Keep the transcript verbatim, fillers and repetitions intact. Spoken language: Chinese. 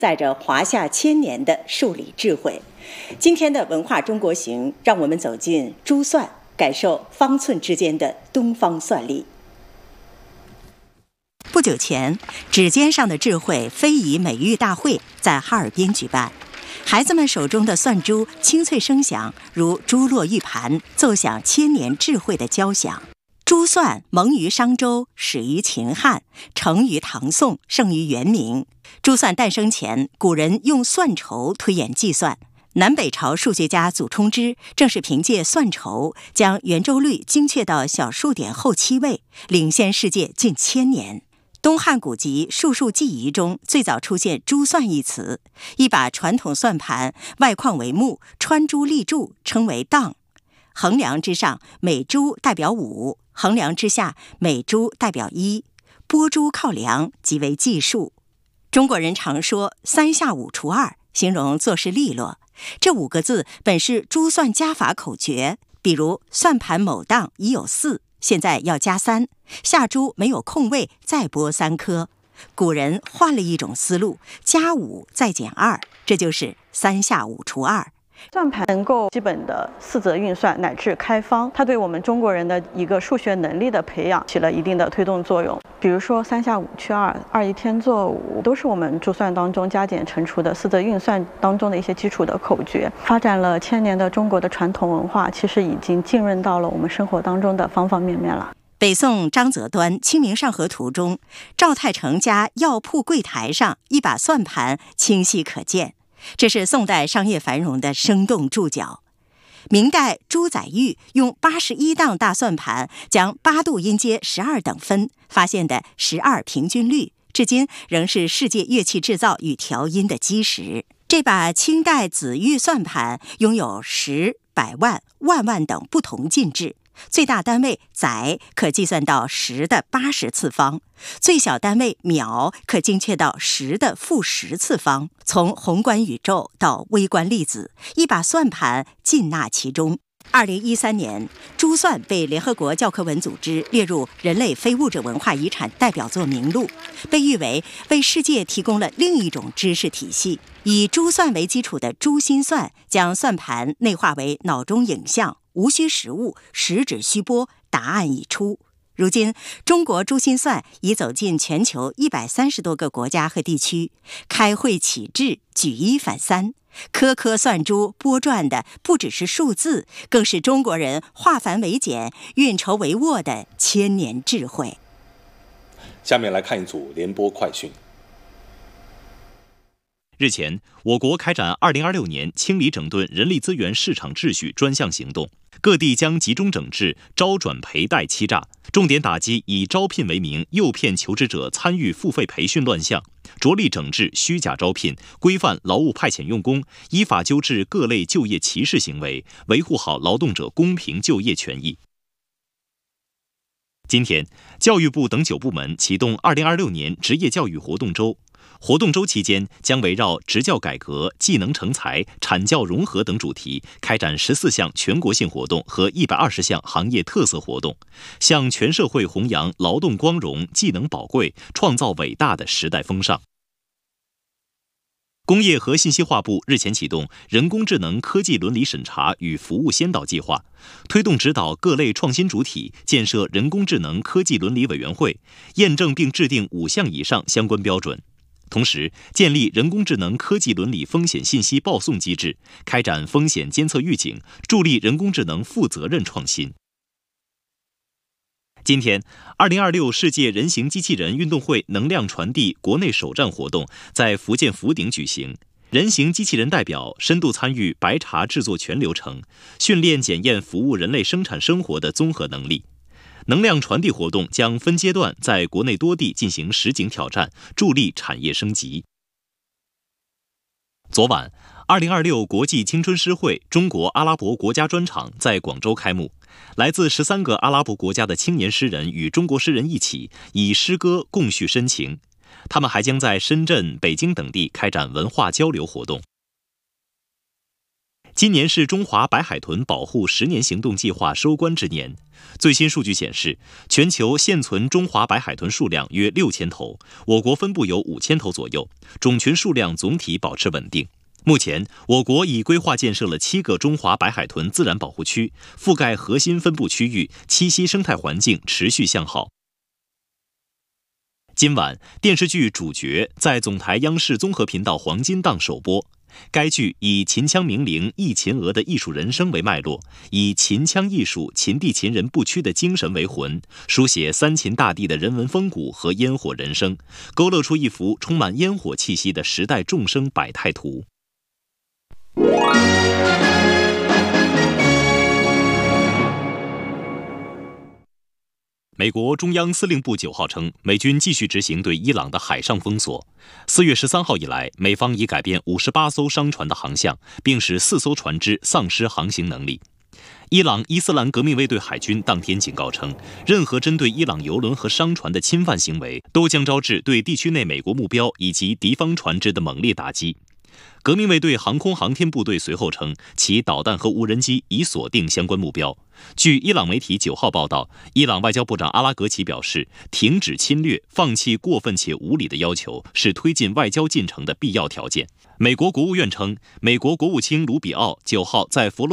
载着华夏千年的数理智慧。今天的文化中国行，让我们走进珠算，感受方寸之间的东方算力。不久前，指尖上的智慧非遗美育大会在哈尔滨举办，孩子们手中的算珠清脆声响，如珠落玉盘，奏响千年智慧的交响。珠算萌于商周，始于秦汉，成于唐宋，盛于元明。珠算诞生前，古人用算筹推演计算。南北朝数学家祖冲之正是凭借算筹，将圆周率精确到小数点后七位，领先世界近千年。东汉古籍《数数记遗》中最早出现珠算一词，一把传统算盘，外框为木，穿珠立柱，称为当。横梁之上，每珠代表五；横梁之下，每珠代表一。拨珠靠梁，即为计数。中国人常说三下五除二，形容做事利落。这五个字本是珠算加法口诀，比如算盘某档已有四，现在要加三，下珠没有空位，再拨三颗。古人换了一种思路，加五再减二，这就是三下五除二。 算盘能够基本的四则运算乃至开方，它对我们中国人的一个数学能力的培养起了一定的推动作用。比如说三下五去二，二一添作五，都是我们珠算当中加减乘除的四则运算当中的一些基础的口诀。发展了千年的中国的传统文化，其实已经浸润到了我们生活当中的方方面面了。 北宋张择端《清明上河图》中，赵太成家药铺柜台上一把算盘清晰可见，这是宋代商业繁荣的生动注脚。明代朱载堉用八十一档大算盘将八度音阶十二等分，发现的十二平均律，至今仍是世界乐器制造与调音的基石。这把清代紫玉算盘拥有十、百万、万万等不同进制，最大单位载可计算到十的八十次方，最小单位秒可精确到十的负十次方。从宏观宇宙到微观粒子，一把算盘尽纳其中。二零一三年，珠算被联合国教科文组织列入人类非物质文化遗产代表作名录，被誉为为世界提供了另一种知识体系。以珠算为基础的珠心算，将算盘内化为脑中影像，无需实物，实指虚拨，答案已出。如今，中国珠心算已走进全球一百三十多个国家和地区，开会启智，举一反三。颗颗算珠拨转的不只是数字，更是中国人化繁为简、运筹帷幄的千年智慧。 下面来看一组联播快讯。 日前，我国开展二零二六年清理整顿人力资源市场秩序专项行动，各地将集中整治招转赔贷欺诈，重点打击以招聘为名诱骗求职者参与付费培训乱象，着力整治虚假招聘，规范劳务派遣用工，依法纠治各类就业歧视行为，维护好劳动者公平就业权益。今天，教育部等九部门启动二零二六年职业教育活动周。活动周期间，将围绕职教改革、技能成才、产教融合等主题，开展十四项全国性活动和一百二十项行业特色活动，向全社会弘扬劳动光荣、技能宝贵，创造伟大的时代风尚。工业和信息化部日前启动人工智能科技伦理审查与服务先导计划，推动指导各类创新主体建设人工智能科技伦理委员会，验证并制定五项以上相关标准。同时，建立人工智能科技伦理风险信息报送机制，开展风险监测预警，助力人工智能负责任创新。今天，二零二六世界人形机器人运动会能量传递国内首站活动在福建福鼎举行。人形机器人代表深度参与白茶制作全流程，训练检验服务人类生产生活的综合能力。能量传递活动将分阶段在国内多地进行实景挑战，助力产业升级。昨晚，二零二六国际青春诗会中国阿拉伯国家专场在广州开幕，来自十三个阿拉伯国家的青年诗人与中国诗人一起，以诗歌共叙深情。他们还将在深圳、北京等地开展文化交流活动。 今年是中华白海豚保护十年行动计划收官之年。最新数据显示，全球现存中华白海豚数量约六千头，我国分布有五千头左右，种群数量总体保持稳定。目前，我国已规划建设了七个中华白海豚自然保护区，覆盖核心分布区域，栖息生态环境持续向好。今晚，电视剧《主角》在总台央视综合频道黄金档首播。该剧以秦腔名伶易秦娥的艺术人生为脉络，以秦腔艺术秦地秦人不屈的精神为魂，书写三秦大地的人文风骨和烟火人生，勾勒出一幅充满烟火气息的时代众生百态图。美国中央司令部九号称，美军继续执行对伊朗的海上封锁。四月十三号以来，美方已改变五十八艘商船的航向，并使四艘船只丧失航行能力。伊朗伊斯兰革命卫队海军当天警告称，任何针对伊朗油轮和商船的侵犯行为，都将招致对地区内美国目标以及敌方船只的猛烈打击。革命卫队航空航天部队随后称，其导弹和无人机已锁定相关目标。据伊朗媒体九号报道，伊朗外交部长阿拉格齐表示，停止侵略、放弃过分且无理的要求是推进外交进程的必要条件。美国国务院称，美国国务卿卢比奥九号在佛罗